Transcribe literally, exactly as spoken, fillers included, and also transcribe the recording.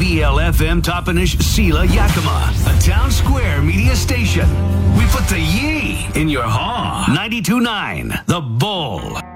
V L F M Toppenish Sela Yakima, a town square media station. We put the ye in your haw. ninety-two point nine, The Bull.